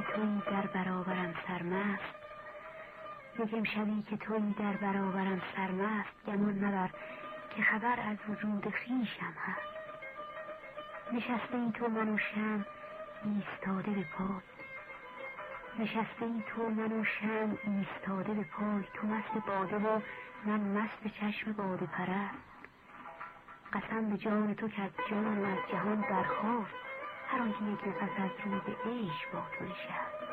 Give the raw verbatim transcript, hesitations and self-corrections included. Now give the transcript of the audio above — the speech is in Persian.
تویی در برابرم سرمست، یک امشبی که تویی در برابرم سرمست، گمان مبر که خبر از وجود خویشم هست. نشسته ای تو من و شمع ایستاده به پای، نشسته ای تو من و شمع ایستاده به پای، تو مست باده و من مست چشم باده پرست. قسم به جان تو که از جان و از جهان برخاست، هر آنکه یک نفس از روی عیش با تو نشست.